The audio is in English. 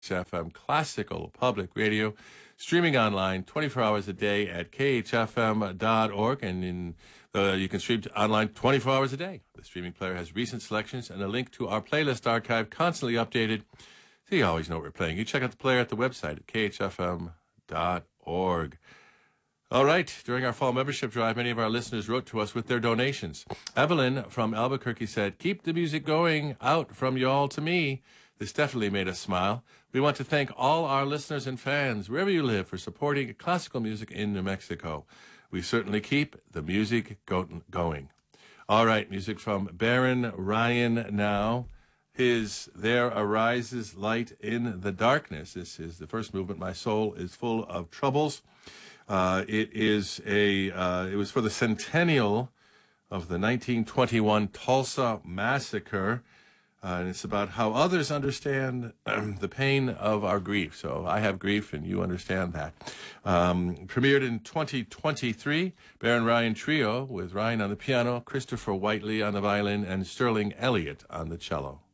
KHFM Classical Public Radio, streaming online 24 hours a day at khfm.org, and you can stream online 24 hours a day. The streaming player has recent selections and a link to our playlist archive, constantly updated, so you always know what we're playing. You check out the player at the website at khfm.org. All right. During our fall membership drive, many of our listeners wrote to us with their donations. Evelyn from Albuquerque said, "Keep the music going out from y'all to me." This definitely made us smile. We want to thank all our listeners and fans, wherever you live, for supporting classical music in New Mexico. We certainly keep the music going. All right. Music from Baron Ryan now. His There Arises Light in the Darkness. This is the first movement. My soul is full of troubles. It was for the centennial of the 1921 Tulsa Massacre, and it's about how others understand the pain of our grief. So I have grief, and you understand that. Premiered in 2023, Baron Ryan Trio with Ryan on the piano, Christopher Whiteley on the violin, and Sterling Elliott on the cello.